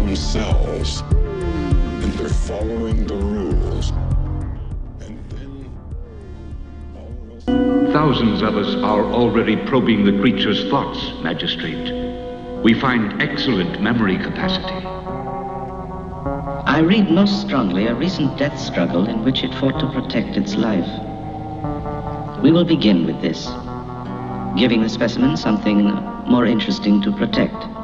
themselves. And they're following the rules. And then Thousands of us are already probing the creature's thoughts, Magistrate. We find excellent memory capacity. I read most strongly a recent death struggle in which it fought to protect its life. We will begin with this, giving the specimen something more interesting to protect.